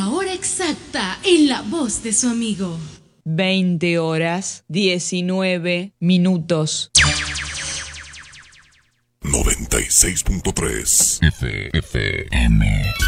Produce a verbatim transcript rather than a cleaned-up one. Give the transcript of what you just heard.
La hora exacta en la voz de su amigo. veinte horas, diecinueve minutos. noventa y seis punto tres F F M